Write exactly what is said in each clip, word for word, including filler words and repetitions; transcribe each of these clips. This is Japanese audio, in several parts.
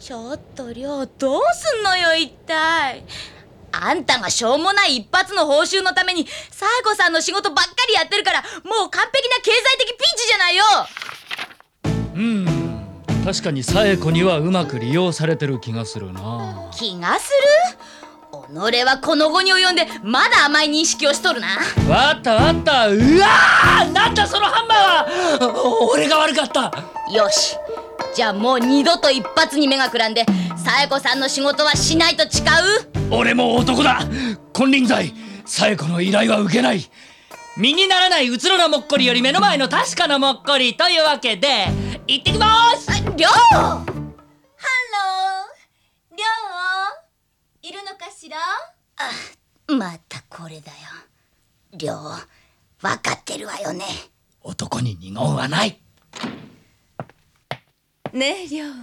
ちょっとりょう、どうすんのよ一体。あんたがしょうもない一発の報酬のためにサエコさんの仕事ばっかりやってるから、もう完璧な経済的ピンチじゃないよ。 うーん、確かにサエコにはうまく利用されてる気がするな。 気がする？己はこの後に及んでまだ甘い認識をしとるな。 わったわった。うわー、なんだそのハンマーは。俺が悪かった。 よし、じゃあもう二度と一発に目がくらんでサエコさんの仕事はしないと誓う？ 俺も男だ。金輪際サエコの依頼は受けない。身にならないうつろなもっこりより目の前の確かなもっこりというわけで行ってきまーす。 りょう、 ハロー、りょういるのかしら？ あ、またこれだよ。りょう、わかってるわよね。 男に二言はない。 ねえりょう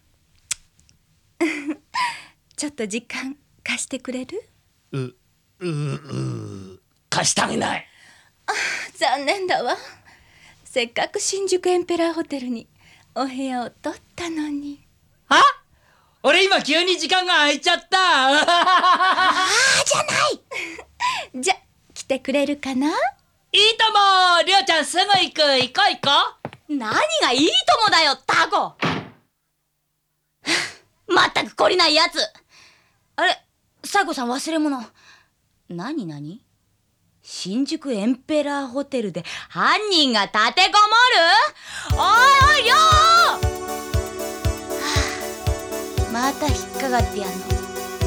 ちょっと時間貸してくれる？ う、う、う、貸してあげない。 残念だわ。せっかく新宿エンペラーホテルにお部屋を取ったのに。 あ？俺今急に時間が空いちゃった。 ああじゃないじゃ、来てくれるかな？ いいとも。りょうちゃんすぐ行く。行こう行こ何がいいともだよタコ。まったく懲りないやつ。あれ、サエコさん忘れ物。何何？新宿エンペラーホテルで犯人が立てこもる？おいおいりょう、はあ、また引っかかってやんの。